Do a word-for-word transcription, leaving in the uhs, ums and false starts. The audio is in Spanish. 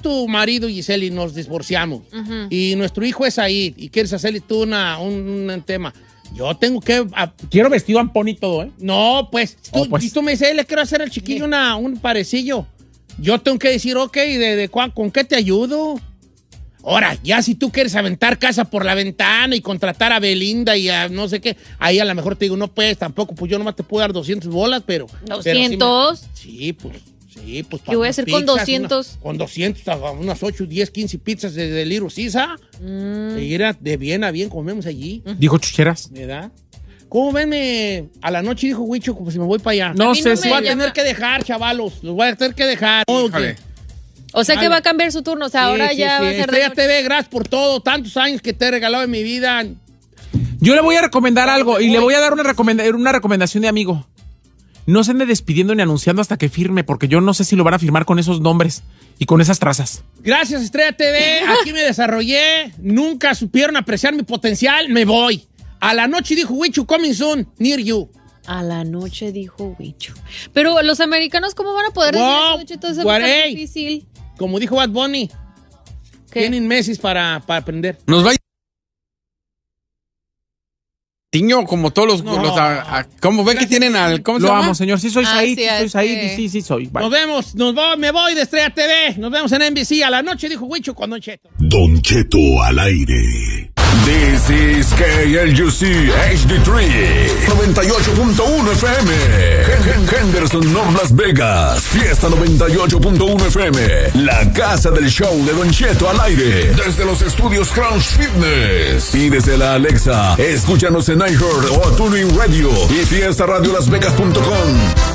tu marido, Giselle, y nos divorciamos, uh-huh. y nuestro hijo es ahí, y quieres hacerle tú una, un, un tema, yo tengo que... A, quiero vestido ampón y todo, ¿eh? No, pues, tú, oh, pues. Y tú me dices, le quiero hacer al chiquillo una, un parecillo. Yo tengo que decir, ok, ¿de, de, de ¿con qué te ayudo? Ahora, ya si tú quieres aventar casa por la ventana y contratar a Belinda y a no sé qué, ahí a lo mejor te digo, no puedes tampoco, pues yo nomás te puedo dar doscientas bolas, pero... ¿doscientos? Pero sí, me, sí, pues, sí, pues... ¿Qué voy a hacer pizzas, con doscientos? Una, con doscientos, unas ocho, diez, quince pizzas de, de Little Caesar. Mm. Y era de bien a bien, comemos allí. Dijo chucheras. ¿Verdad? ¿Cómo venme? A la noche dijo Huicho, pues si me voy para allá. No sé no si... Los voy a tener que dejar, chavalos, los voy a tener que dejar. Híjole. O sea, vale. Que va a cambiar su turno. O sea, sí, ahora sí, ya sí. va a ser... Estrella T V, gracias por todo. Tantos años que te he regalado en mi vida. Yo le voy a recomendar algo y le voy a dar una, recomenda una recomendación de amigo. No se ande despidiendo ni anunciando hasta que firme, porque yo no sé si lo van a firmar con esos nombres y con esas trazas. Gracias, Estrella T V. Aquí me desarrollé. Nunca supieron apreciar mi potencial. Me voy. A la noche dijo Huicho, coming soon, near you. A la noche dijo Huicho. Pero los americanos, ¿cómo van a poder wow, decir eso? Eso es tan difícil. Como dijo Bad Bunny, ¿qué? Tienen meses para, para aprender. Nos va Tiño, como todos los... No. los a, a, ¿Cómo ven que tienen al... ¿Cómo se Lo llama? amo, señor. Sí soy ah, Said, sí, sí soy Said, sí. sí, sí soy. Bye. Nos vemos, nos voy, me voy de Estrella T V. Nos vemos en N B C. A la noche dijo Huicho con Don Cheto. Don Cheto al aire. This is K L U C H D tres noventa y ocho punto uno F M. Henderson, North Las Vegas. Fiesta noventa y ocho punto uno F M. La casa del show de Don Cheto al aire. Desde los estudios Crunch Fitness. Y desde la Alexa, escúchanos en iHeart o TuneIn Radio y fiesta radio las vegas punto com.